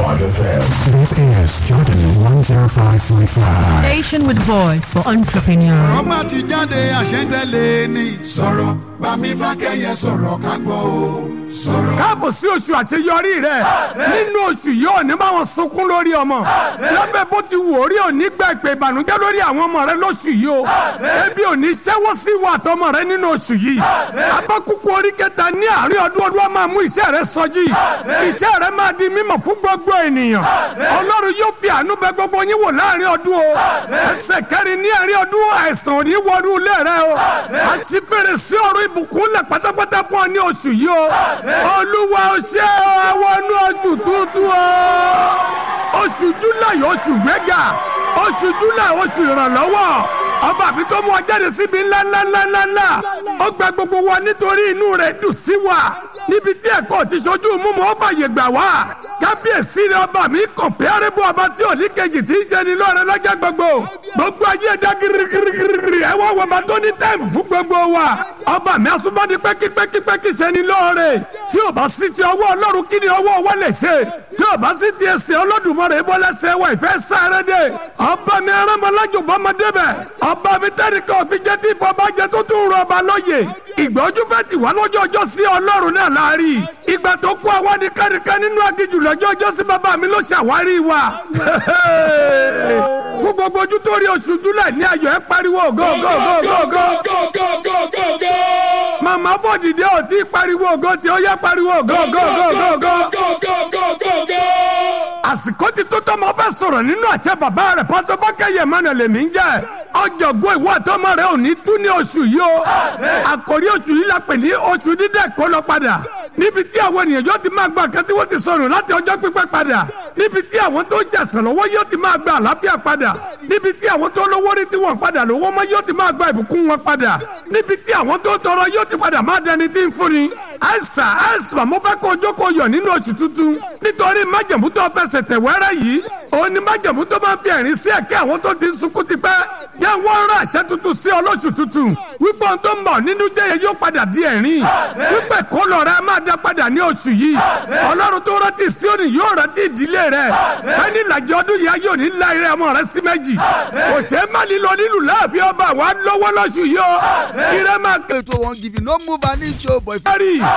105 FM. This is Jordan 105.5. Station with voice for entrepreneurs. ọmọ ti jáde àṣẹ́ntẹ́lẹ̀ ni sọ̀rọ̀ bámi fákẹ́yẹ sọ̀rọ̀ ká gbọ́ o sọ̀rọ̀. káàbọ̀ sí oṣù àṣeyọrí rẹ̀ nínú oṣù yìí ò ní bá wọn sunkún lórí ọmọ lábẹ́ bó ti wò ó rí òní gba ìpè ìbànújẹ́ lórí àwọn ọmọ rẹ lóṣù yìí o ebi ò ní ṣẹ́wọ́ sí ìwà àtọmọ rẹ nínú oṣù yìí abákùkù orí kẹta ní àárín ọdún á máa mú iṣẹ́ rẹ sọjí iṣẹ́ rẹ máa di mímọ̀ fún gbogbo ènìyàn ọlọ́run yóò fi àánú bẹ̀ gbogbo yín wò láàrin ọdún o ẹsẹ̀ kẹrin ní àárín ọdún àìsàn ò ní wọnú ilé rẹ o àṣìfèrè sí ọ̀rọ̀ ìbùkún lẹ̀ pátápátá fún ọ ní oṣù yìí o olúwa ó ṣe àwọn inú oṣù tuntun o oṣù july oṣù gbẹ́gà oṣù july oṣù ìrànlọ́wọ́ ọba mi tó mú ọ jáde síbi ńláńláńláńlá ó gba gbogbo wa nítorí inú rẹ̀ dùn sí wa níbi tí ẹ̀kọ́ ti ṣojú mímú ó fàyè gbà wá kábíyèsí rẹ̀ ọba mi kọ̀mpẹ́rẹ́bù ọba tí ò ní kejì tí ń ṣe ní lọ́rẹ́ lọ́jọ́ gbogbo ayé ẹ̀dá girigirigiri ẹ̀ wọ́n wọ́n bá tó ní táìmù fún gbogbo wa ọba mi asúnmọ́ni pẹ́kípẹ́kípẹ́kí ṣe ní lọ́ọ̀rẹ́ tí ò bá sí ti ọwọ́ ọlọ́run kí ni ọwọ́ wa lè ṣe tí ò bá sí ti ẹsẹ̀ Olódùmarè bọ́lẹ́sẹ̀ wa ìfẹ́ sáré dé ọba mi arámọlájò bọ́mọdé bẹ̀ ọba mi tẹ́nìkan òfin jẹ́ tí ìfọ̀bàjẹ́ tó tún rọ ọba lóye ìgbọ́jú fẹ́ ti wá lọ́jọ́ ọjọ́ sí ọlọ́run náà láàrí ìgbà tó kó àwa ní káríká nínú agijù lọ́jọ́ ọjọ́ sí bàbá mi ló ṣàwárí wa fún gbogbo ojú tó rí oṣù July ní ayọ̀ ẹ pariwo go. màmá fòdìdé ò tí pariwo go tí ó yẹ pariwo go. àsìkò ti tó tọmọ fẹ́ sọ̀rọ̀ nínú àṣẹ bàbá rẹ̀ pásítọ̀ Fákẹ́yẹ Emmanuel lèmi ń jẹ́ ọjọ́gbọ́n ìwọ àtọmọ rẹ̀ ò ní tú ní oṣù yìí o àkòrí oṣù yìí la pè ní oṣù dídẹ̀ kó lọ padà níbi tí àwọn ènìyàn yóò ti máa gba nǹkan tí wọ́n ti sọnù láti ọjọ́ pípẹ́ padà níbi tí àwọn tó jẹ̀sán lọ́wọ́ yóò ti máa gba àlàáfíà padà níbi tí àwọn tó lówó rí tí wọ́n padà lówó mọ́ yóò ti máa gba ìbùkún wọn padà níbi tí àwọn tó tọrọ yóò ti padà máa dẹni tí ń fúnni àìsàn mo fẹ́ kó jókòó yọ̀ nínú oṣù tuntun nítorí májẹ̀mú tó fẹsẹ̀ tẹ̀ wẹ́rẹ́ yìí òun ni májẹ̀mú tó máa fi ẹ̀rín sí ẹ̀kẹ́ àwọn tó ti sunkún ti pẹ́ jẹ́ wọ́n rán àṣẹ tuntun sí ọlọ́ṣù tuntun wípé ohun tó ń bọ̀ nínú jẹ́yẹ yóò padà di ẹ̀rín wípé kólọ̀ rẹ máa dá padà ní oṣù yìí ọlọ́run tó rántí Síónì yóò rántí ìdílé rẹ ẹni ìlàjì ọdún yìí yóò ní la ire ọmọ rẹ sí méjì kò ṣe é má lílọ nílùú láàfin ọba wa lọ́wọ́ lọ́ṣù yìí o ire máa kẹ́. ètò wọn give you no move an inch o boy.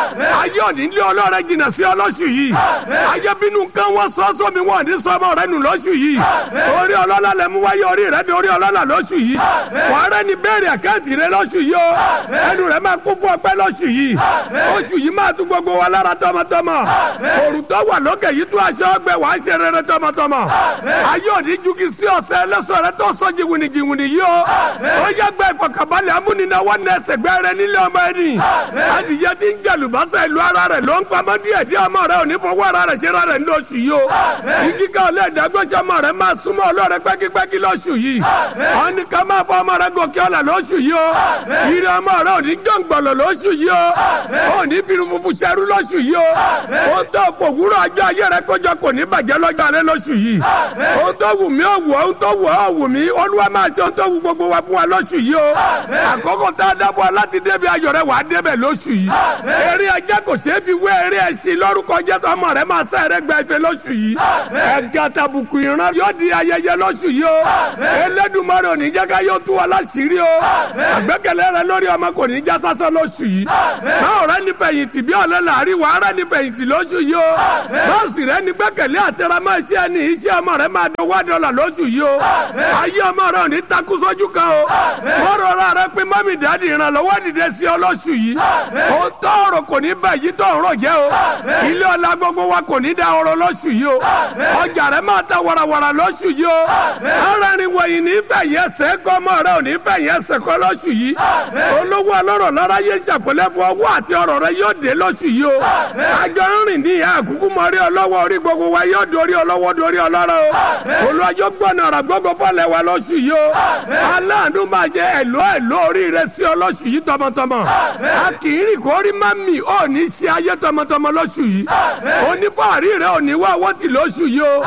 ayé òní lé ọlọ́rẹ jìnnà sí ọlọ́ṣù yìí ayé bínú kan wọ́n sọ́sọ́ mi wọ́n ní sọ́mọ rẹ nù lọ́ṣù yìí orí ọlọ́lá lẹ mú wáyé orí rẹ di orí ọlọ́lá lọ́ṣù yìí wàá rẹ ní bẹ́ẹ̀rẹ̀ àkáǹtì rẹ lọ́ṣù yìí o ẹnu rẹ máa kún fún ọpẹ́ lọ́ṣù yìí oṣù yìí máa tún gbogbo wa lára tọmọtọmọ òrùn tó wà lókè yìí tún aṣọ ọgbẹ wàá ṣe rere tọmọtọmọ ayé òní jugi sí ọ̀sẹ̀ ẹlẹ́sọ̀ rẹ tó sọ jìwìnìjìwìnì yìí o ó yẹ gbẹ ìfọkànbalẹ̀ amúnináwó nẹsẹ̀ gbẹ rẹ nílé ọmọ ẹni adìyẹ ti ń jẹlùbọ́sẹ̀ ìlú ara rẹ ló ń pamọ́ díẹ̀ ọmọ rẹ òní fọwọ́ ara rẹ ṣe rẹ ní oṣù yìí o igi ká ọlẹ́ ìdágbọ́sẹ̀ ọmọ rẹ máa súnmọ́ ọlọ́rẹ pẹ́kípẹ́kí lóṣù yìí ọ̀nì ká máa fọ ọmọ rẹ gòkè ọ̀là lóṣù yìí o ìrẹ ọmọ rẹ òní jọ̀ǹgbọ̀lọ̀ lóṣù yìí o òní fi funfun ṣẹrú lóṣù yìí o ó tó fòwúrọ̀ ọjọ́ ayé rẹ kọjọ kò ní bàjẹ́ lọ́jọ́ alẹ́ lóṣù yìí ó tó wù mí ó wù ó tó wù ó wù mí olúwa máa ṣe ó tó wù gbogbo wa fún wa lóṣù yìí o àkókò tá a dá fún wa láti débi ayọ̀ rẹ wàá débẹ̀ lóṣù yìí eré ẹjẹ́ kò ṣeé fi wé eré ẹṣin lórúkọ jẹ́ tó ọmọ rẹ máa sẹ́ ẹrẹ́ gba ife lóṣù yìí ẹ̀ka tàbùkù ìran yóò di ayẹyẹ lóṣù yìí o Elédùmarè ò ní jẹ́ ká yóò tú wa láṣìírí o àgbẹ́kẹ̀lé rẹ lórí ọmọ kò ní já sásán lóṣù yìí báwo rẹ ní fẹ̀yìntì bí ọ̀lẹ́ làárín wàá rẹ ní fẹ̀yìntì lóṣù yìí o báwòsì rẹ ní gbẹ́kẹ̀lé àtẹ̀rẹ́ máa ṣe ẹni iṣẹ́ ọmọ rẹ máa dọwọ́ dọ́là lóṣù yìí o ayé ọmọ rẹ ò ní takú sójú kan o mọ́rọ̀ ra rẹ pé mọ́mí dáàdì ìrànlọ́wọ́ dìde sí ọ lóṣù yìí ó tọrọ kò ní bá yìí tọrọ jẹ́ o ilé ọlá gbogbo wa kò ní da ọrọ̀ lóṣù yìí o ọjà rẹ máa ta warawara lóṣù yìí o arìnrìn wọ̀nyí ní fẹ̀yẹsẹ̀ kọ́ ọmọ rẹ ò ní fẹ̀yẹsẹ̀ kọ́ lóṣù yìí olówó ọlọ́rọ̀ lára yé ṣàpọ̀lẹ́ fún ọwọ́ àti ọ̀rọ̀ rẹ yóò dé lóṣù yìí o àjọ rìn ní ìhà àkúkú mọ rí ọlọ́wọ́ orí gbogbo wa yóò dorí ọlọ́wọ́ dorí ọlọ́rọ̀ o olùwàjọ gbọ́nà ọ̀rọ̀ gbogbo fọlẹ̀ wa lóṣù yìí o aláàánú máa jẹ ẹ̀lọ́ orí rẹ sí ọ lóṣù yìí tọmọtọmọ a kì í rìn kó rí má mi ò ní ṣe ayé tọmọtọmọ lóṣù yìí onífàárí rẹ ò ní wá owó tì lóṣù yìí o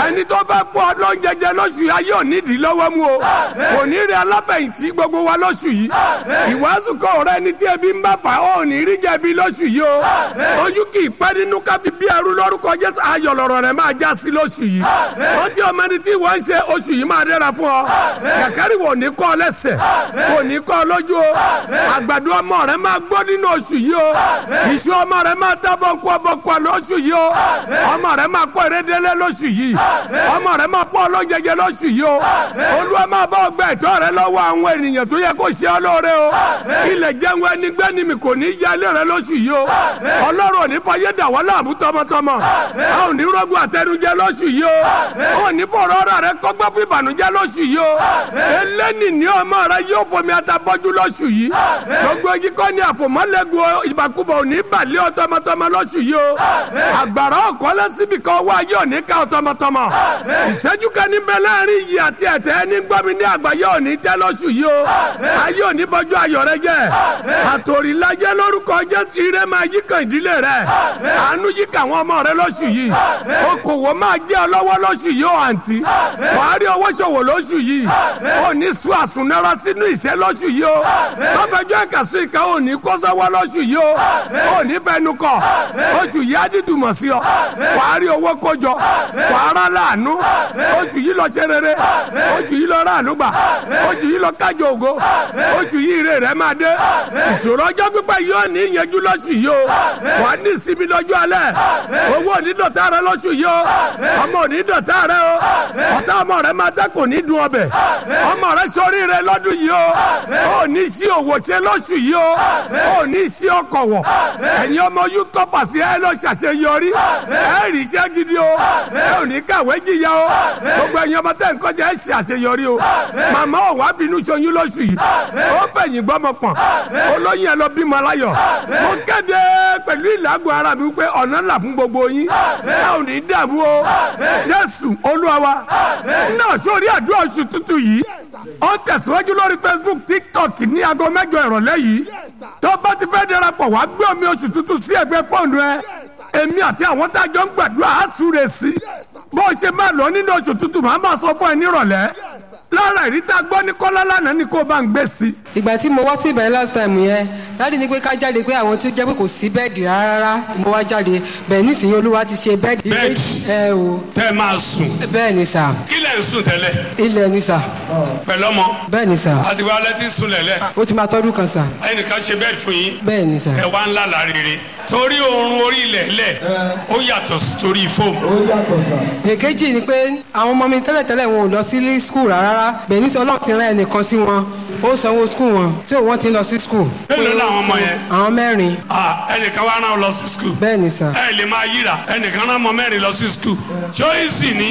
ẹni tó fẹ́ fún ọ lóúnjẹ jẹ lóṣù yìí ayé ò nídìí lọ́wọ́ mú o kò ní rí aláfẹ̀yìntì gbogbo wa lóṣù yìí ìwàásù kọ́ ọ̀rẹ́ ẹni tí ebi ń bá fà ó ní rí jẹ̀bi lóṣù yìí o ojú kì í pẹ́ nínú káfí bí ẹrú lórúkọ Jésù ayọ̀ lọ̀rọ̀ rẹ̀ máa já sí lóṣù yìí ó tí ọmọ ẹni tí wọ́n ń ṣe oṣù yìí máa dẹ́ra fún ọ kàkàrí wò ní kọ́ lẹ́sẹ̀ kò ní kọ́ lójú o àgbàdo ọmọ rẹ̀ máa gbọ́ nínú oṣù yìí o ìṣù ọmọ rẹ̀ máa tábọ̀ nkọ́ lóṣù yìí o ọmọ rẹ̀ máa kọ́ ìrédélé lóṣù yìí ọmọ rẹ̀ máa fọ́ ọlọ́jẹjẹ lóṣù yìí o Olúwa máa bá ọgbà ẹ̀tọ́ rẹ̀ lọ́wọ́ àwọn ènìyàn tó yẹ kó ṣe ọ lóore o ilẹ̀ jẹun ẹni gbẹ́ni mi kò ní í yálé rẹ̀ lóṣù yìí o Ọlọ́run ò ní fayé dà wọ́n láàmú tọmọtọmọ a ò ní rọ́gùn àtẹnujẹ lóṣù yìí o ò ní fọ̀rọ̀ ọ̀rọ̀ rẹ̀ kọ́gbọ́n fún ìbànújẹ́ lóṣù yìí o eléni ní ọmọ rẹ̀ yóò fomi àtàbọ́jú lóṣù yìí gbogbo igi kọ́ ni àfòmọ́lẹ́gùn ìbàkúbọ̀ ò ní balẹ̀ ọ tọmọtọmọ lóṣù yìí o àgbàrá ọ̀kọ́lẹ́ síbi kan wá yóò ní ká ọ tọmọtọmọ ìṣẹ́jú kan ní bẹ láàrin yìí àti ẹ̀tẹ́ ẹni gbọ́mi ní àgbáyé ò ní tẹ́ lóṣù yìí o ayé ò ní bọ́jú ayọ̀ rẹ jẹ́ àtòrìlájẹ́ lórúkọ Jésù ire máa yí kan ìdílé rẹ àánú yí kan àwọn ọmọ rẹ lóṣù yìí okòwò máa jẹ́ ọ lọ́wọ́ lóṣù yìí o àǹtí wàá rí owó ṣòwò lóṣù yìí ò ní sún àsùnnára sínú ìṣẹ́ lóṣù yìí o lọ́fẹ̀ẹ́jọ́ ẹ̀kẹ́sùn ìka ò ní kó sọ́wọ́ lóṣù yìí o ò ní fẹnu kọ oṣù yìí á dídùmọ̀ sí ọ wàá rí owó kójọ wàá rà láàánú oṣù yìí lọ ṣe rere oṣù yìí lọ rà àánú gbà oṣù yìí lọ kájọ ògo oṣù yìí ire rẹ máa dé ìṣòro ọjọ́ pípẹ́ yóò ní ìyẹnjú lóṣù yìí o wàá ní ìsinmi lọ́jọ́ alẹ́ owó onídọ̀tá rẹ lóṣù yìí o ọmọ onídọ̀tá rẹ o ọ̀tá ọmọ rẹ máa dẹ́ kò ní dùn ọbẹ̀ ọmọ rẹ sórí rẹ lọ́dún yìí o ò ní sí òwò ṣe lóṣù yìí o ò ní sí ọkọ̀ wọ̀ ẹ̀yin ọmọ yóò tọ́pà sí ẹ lọ ṣàṣeyọrí ẹ rí iṣẹ́ gidi o ẹ ò ní kàwé jìyà o gbogbo ẹ̀yin ọmọ tẹ̀ ń kọjá ẹ ṣe àṣeyọrí o màmá ò wá bínú ṣoyún lóṣù yìí ó fẹ̀yìn gbọ́mọ pọ̀n olóyún ẹ lọ bímọ láyọ̀ mo kéde pẹ̀lú ìlágùn ara mi wípé ọ̀nà ńlá fún gbogbo yín ẹ ò ní dààmú o Jésù Olúwa wa náà sórí àdúrà oṣù tuntun yìí ó tẹ̀síwájú lórí Facebook TikTok ní aago 8 ìrọ̀lẹ́ yìí tó bá ti fẹ́ darapọ̀ wá gbé omi oṣù tuntun sí ẹgbẹ́ fóònù ẹ èmi àti àwọn tá a jọ ń gbàdúrà á súre sí i bó ṣe máa lọ nínú oṣù tuntun màá máa sọ fún ẹ nírọ̀lẹ́ lára ìríta gbọ́ ní kọ́lá lánàá ni kò bá ń gbé sí. ìgbà tí mo wá sí ìbẹ̀rẹ̀ last time yẹn dáàdi ní pé ká jáde pé àwọn tí ó jẹ́ pé kò sí bẹ́ẹ̀dì rárá mo wá jáde bẹ́ẹ̀ nísìnyí Olúwa ti ṣe bẹ́ẹ̀dì. bẹ́ẹ̀dì o. tẹ́ máa sùn. bẹ́ẹ̀ ni sà. kí lẹ̀ ń sùn tẹ́lẹ̀. ilẹ̀ ni sà. pẹ̀lú ọmọ. bẹ́ẹ̀ ni sà. àti wàá lẹ́tí sùn lẹ̀lẹ̀. ó ti máa tọ́dún kan sà. ẹnìkan ṣe bẹ́ẹ̀dì fún yín. bẹ́ẹ̀ ni sà. ẹ wá ńlá lárire torí oorun orí ilẹ̀ lẹ̀ ó yàtọ̀ sí torí fóòmù. ó yàtọ̀ sà. èkejì ni pé àwọn ọmọ mi tẹ́lẹ̀tẹ́lẹ̀ wọn ò lọ sí school rárá bẹ́ẹ̀ ní sọ Ọlọ́run ti rán ẹnìkan sí wọn ó sanwó school wọn tí wọ́n ti lọ sí school. mélòó làwọn ọmọ yẹn. àwọn 4. ẹnìkan wá rán lọ sí school. bẹ́ẹ̀ ni sà. ẹ lè máa yíra ẹnìkan rán ọmọ 4 lọ sí school. ṣó yín sì ní.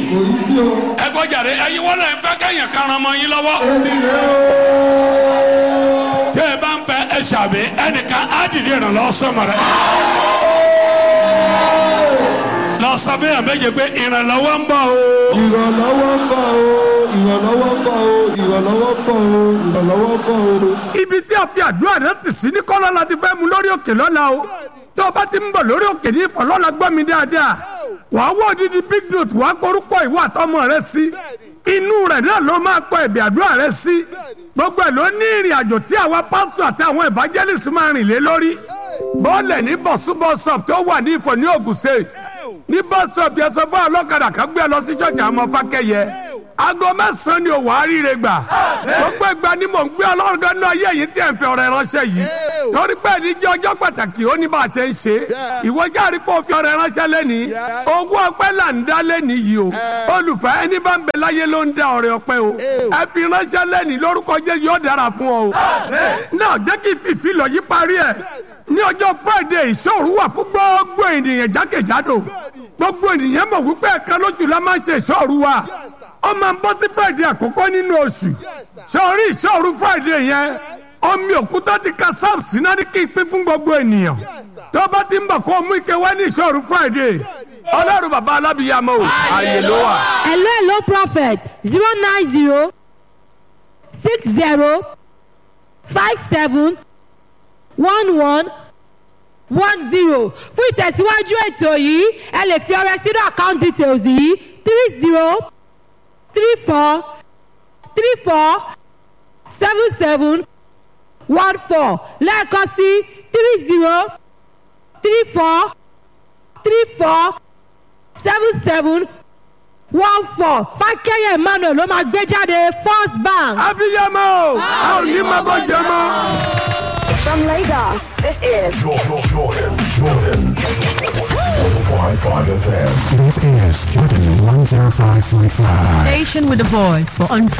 ẹ gbọ́jàre ẹyin wọ́n lè fẹ́ kẹ́yìn kan rán ọmọ yín lọ́wọ́. tẹ́ ẹ bá ń fẹ́ ẹ ṣàbẹ̀ ẹnìkan á dìde ìrànlọ́wọ́ sọ́mọ rẹ̀. lọ sọ fún yàn méje pé ìrànlọ́wọ́ ń bọ̀ o. ìrànlọ́wọ́ ń bọ̀ o. ìrànlọ́wọ́ ń bọ̀ o. ìrànlọ́wọ́ ń bọ̀ o. ìrànlọ́wọ́ ń bọ̀ o. ibi tí a fi àdúrà rẹ tì sí ní kọ́lá la ti fẹ́ mu lórí òkè lọ́la o. tó o bá ti ń bọ̀ lórí òkè ní ìfọ̀lọ́la gbọ́ mi dáadáa. wàá wọ́ odidi big note wàá korúkọ ìwọ àtọmọ rẹ sí. inú rẹ̀ náà ló máa kọ ẹ̀bì àdúrà rẹ sí. gbogbo ẹ̀ ló ní ìrìn àjò tí àwa pásítọ̀ àti àwọn evangelist máa rìn lé lórí. bọ́ọ̀lẹ̀ ní bọ̀súbọ̀sọ̀p tó wà ní Ìfọ̀ ní Ògùn State ní bọ́sọ̀p yẹn sọ fún ọlọ́kadà kan gbé lọ sí ṣọ́ọ̀ṣì àmọ́ Fákẹ́yẹ aago 9 ni òwò àríire gbà gbogbo ìgbà ni mò ń gbé Ọlọ́run gan náà ayé yìí tí ẹ̀ ń fi ọ̀rẹ́ ránṣẹ́ yìí torí pé ní jẹ́ ọjọ́ pàtàkì ó ní bá a ṣe ń ṣe ìwọ jáde pé ó fi ọ̀rẹ́ ránṣẹ́ lẹ́nìí owó ọpẹ́ là ń dá lẹ́nìí yìí o olùfẹ́ ẹni bá ń bẹ láyé ló ń dá ọ̀rẹ́ ọpẹ́ o ẹ fi ránṣẹ́ lẹ́nìí lórúkọ Jésù yóò dára fún ọ o náà jẹ́ kí fìfì lọ yí parí ẹ̀ ní ọjọ́ Friday ìṣòro wà fún gbogbo ènìyàn jákèjádò gbogbo ènìyàn mọ̀ wípé ẹ̀ka lóṣù la máa ń ṣe ìṣòro wa ó máa ń bọ́ sí Friday àkọ́kọ́ nínú oṣù sọ̀rí ìṣòro Friday yẹn omi òkúta ti ka Psalm síná ní kí n pín fún gbogbo ènìyàn tó bá ti ń bọ̀ kó mú ike wá ní ìṣòro Friday Ọlọ́run bàbá alábìyàmọ́ o ààyè ló wà. hello prophet 090 60 57 11 10 fún ìtẹ̀síwájú ètò yìí ẹ lè fi ọrẹ sínú account details yìí 3034347714 lẹ́ẹ̀kan sí 3034347714 Fákẹ́yẹ Emmanuel ló máa gbé jáde First Bank. abiyamọ a ò ní máa bọ́ jẹ mọ́. From Lagos, this is Jordan 105.5 FM. This is Jordan 105.5. Station with a voice for